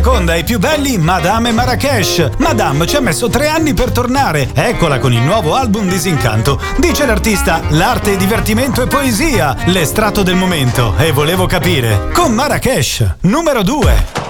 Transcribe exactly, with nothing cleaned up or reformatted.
Con dai più belli Madame Marrakesh. Madame ci ha messo tre anni per tornare. Eccola con il nuovo album Disincanto. Dice l'artista: l'arte, divertimento e poesia. L'estratto del momento. E volevo capire. Con Marrakesh. Numero due.